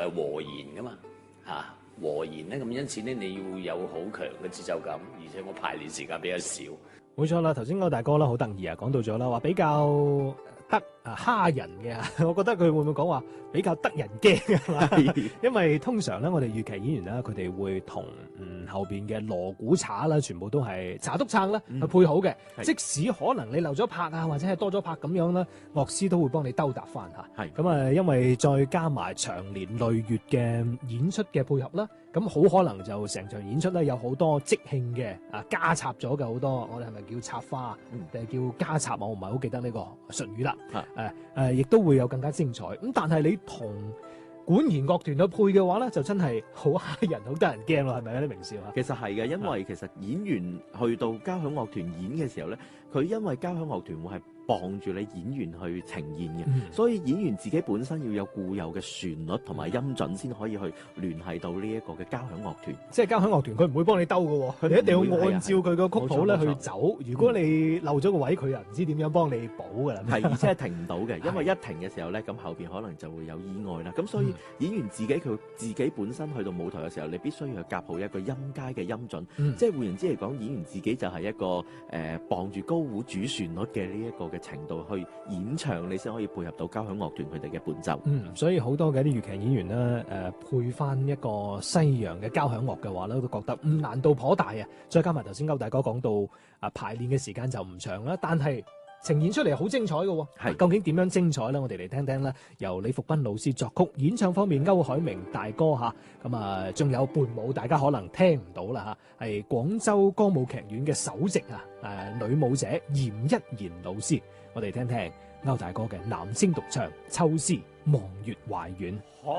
係和弦噶嘛，和弦咧，咁因此咧你要有好強嘅節奏感，而且我排練時間比較少。 冇錯啦，頭先歐大哥啦好得意啊，講到咗啦，話比較得蝦人嘅，我覺得佢會唔會講話比較得人驚啊？因為通常咧，我哋粵劇演員咧，佢哋會同後邊嘅鑼鼓叉啦，全部都係查督撐啦，去配好嘅。即使可能你漏咗拍啊，或者係多咗拍咁樣啦，樂師都會幫你兜搭翻嚇。咁啊，因為再加埋長年累月嘅演出嘅配合啦，咁好可能就成場演出咧有好多即興嘅加插咗嘅好多，我哋係咪叫插花定係叫加插？我唔係好記得呢個術語啦。亦都會有更加精彩。咁但係你同管弦樂團去配嘅話咧，就真係好嚇人，好得人驚咯，係咪啊？啲名笑啊？ 其實係嘅，因為其實演員去到交響樂團演嘅時候咧，佢因為交響樂團會係傍住你演員去呈現嘅，所以演員自己本身要有固有嘅旋律同埋音準，先可以去聯繫到呢一個嘅交響樂團。 即係交響樂團，佢唔會幫你兜嘅，佢哋一定要按照佢個曲譜咧去走。如果你漏咗個位，佢又唔知點樣幫你補㗎啦。 係，而且係停唔到嘅，因為一停嘅時候咧，咁後邊可能就會有意外啦。咁所以演員自己本身去到舞台嘅時候，你必須要去夾好一個音階嘅音準。即係換言之嚟講，演員自己就係一個傍住高胡主旋律嘅呢一個嘅程度去演唱，你先可以配合到交響樂團佢哋嘅伴奏。 所以好多嘅啲粵劇演員咧，配翻一個西洋嘅交響樂嘅話咧，都覺得難度頗大啊！再加埋頭先歐大哥講到排練嘅時間就唔長啦，但係呈現出嚟好精彩嘅喎。究竟點樣精彩咧？我哋嚟聽聽啦，由李福斌老師作曲，演唱方面歐海明大哥嚇，咁啊仲有伴舞，大家可能聽唔到啦嚇，係廣州歌舞劇院嘅首席女舞者嚴一賢老師。我哋聽聽歐大哥嘅男聲獨唱《秋思望月懷遠》。